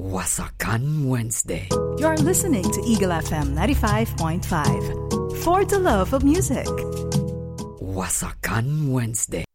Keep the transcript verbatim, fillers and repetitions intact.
Wasakan Wednesday. You're listening to Eagle F M ninety-five point five. For the love of music. Wasakan Wednesday.